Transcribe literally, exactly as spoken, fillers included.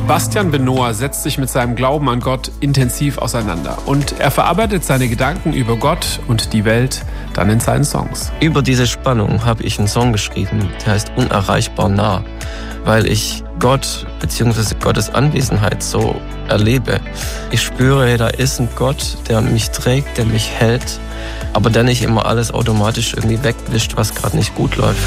Bastian Benohr setzt sich mit seinem Glauben an Gott intensiv auseinander und er verarbeitet seine Gedanken über Gott und die Welt dann in seinen Songs. Über diese Spannung habe ich einen Song geschrieben, der heißt Unerreichbar nah, weil ich Gott bzw. Gottes Anwesenheit so erlebe. Ich spüre, da ist ein Gott, der mich trägt, der mich hält, aber der nicht immer alles automatisch irgendwie wegwischt, was gerade nicht gut läuft.